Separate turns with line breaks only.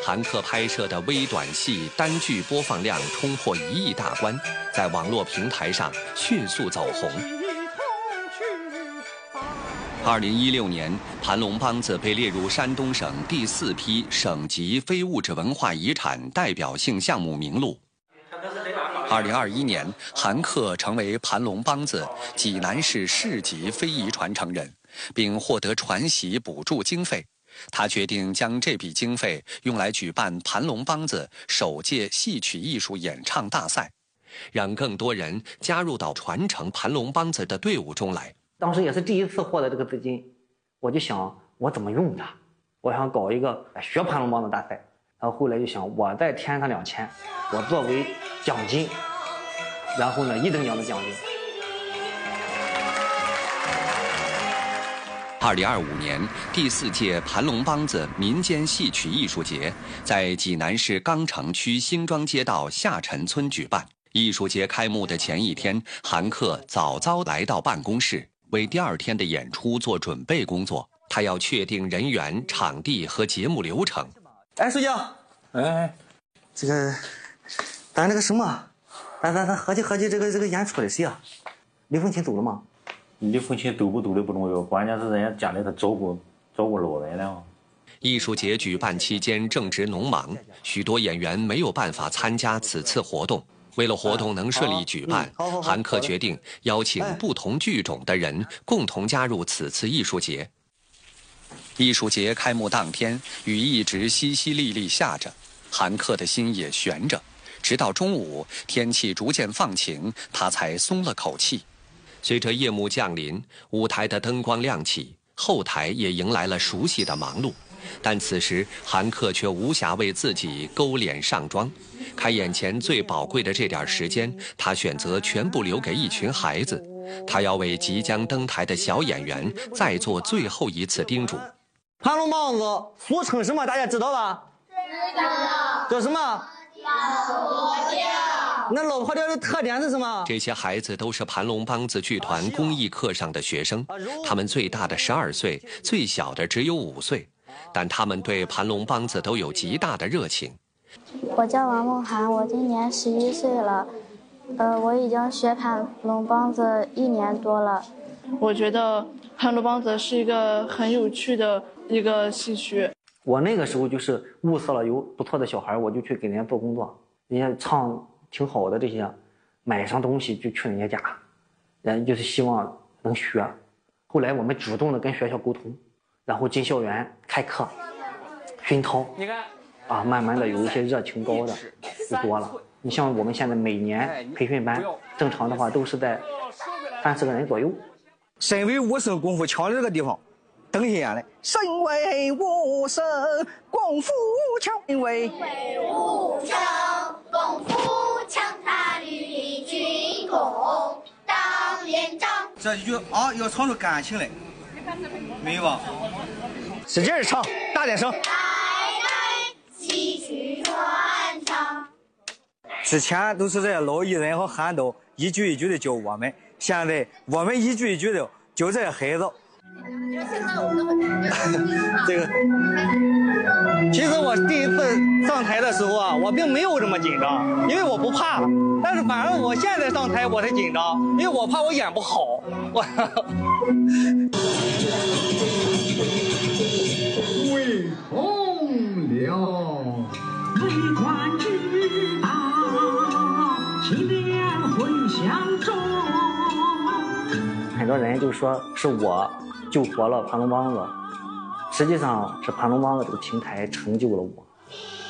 韩克拍摄的微短戏单剧播放量冲破1亿大关，在网络平台上迅速走红。2016年，盘龙梆子被列入山东省第4批省级非物质文化遗产代表性项目名录。2021年，韩克成为盘龙梆子济南市市级非遗传承人，并获得传习补助经费。他决定将这笔经费用来举办盘龙梆子首届戏曲艺术演唱大赛，让更多人加入到传承盘龙梆子的队伍中来。
当时也是第一次获得这个资金，我就想我怎么用它，我想搞一个学盘龙梆子大赛。然后后来就想我再添上2000，我作为奖金，然后呢1等奖的奖金。
2025年第4届盘龙梆子民间戏曲艺术节在济南市刚城区辛庄街道下陈村举办。艺术节开幕的前一天，韩克早来到办公室，为第2天的演出做准备工作。他要确定人员、场地和节目流程。
哎，书记，这个咱这个什么，咱合计这个演出的谁啊？李凤琴走了吗？
李凤琴走不走的不重要，关键是人家家里头照顾老人了。
艺术节举办期间正值农忙，许多演员没有办法参加此次活动。为了活动能顺利举办，韩克决定邀请不同剧种的人共同加入此次艺术节。艺术节开幕当天，雨一直淅淅沥沥下着，韩克的心也悬着。直到中午，天气逐渐放晴，他才松了口气。随着夜幕降临，舞台的灯光亮起，后台也迎来了熟悉的忙碌。但此时，韩克却无暇为自己勾脸上妆。开演前最宝贵的这点时间，他选择全部留给一群孩子。他要为即将登台的小演员再做最后一次叮嘱。
盘龙梆子俗称什么？大家知道吧？知道。叫什么？老婆调。那老婆调的特点是什么？
这些孩子都是盘龙梆子剧团公益课上的学生，他们最大的12岁，最小的只有5岁。但他们对盘龙梆子都有极大的热情。
我叫王梦涵，我今年11岁了，我已经学盘龙梆子1年多了。
我觉得盘龙梆子是一个很有趣的一个戏曲。
我那个时候就是物色了有不错的小孩，我就去给人家做工作，人家唱挺好的这些，买上东西就去人家家，人就是希望能学。后来我们主动的跟学校沟通，然后进校园开课熏陶，慢慢的有一些热情高的就多了。你像我们现在每年培训班正常的话都是在30个人左右。
身为武生功夫强的这个地方，登心眼来，身为武生功夫强，因为
武生功夫强，他与军功当连长。
这一句要唱出感情来，明白吧？
使劲唱，大点声。
戏曲传唱。
之前都是这老艺人和韩导一句一句的教我们，现在我们一句一句的教这些孩子。
这个，其实我第一次上台的时候啊，我并没有这么紧张，因为我不怕。但是反正我现在上台我才紧张，因为我怕我演不好。
为红了，为官之大，其连混相中。
很多人就说是我救活了盘龙梆子，实际上是盘龙梆子这个平台成就了我。